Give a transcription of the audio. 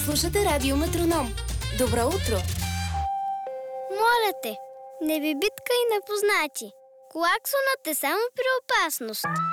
Слушате Радио Метроном. Добро утро! Моля те, не ви биткай непознати. Клаксонът е само при опасност.